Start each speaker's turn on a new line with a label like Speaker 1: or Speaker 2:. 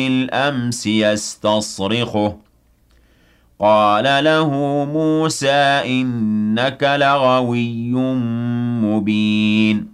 Speaker 1: الأمس يستصرخه قال له موسى إنك لغوي مبين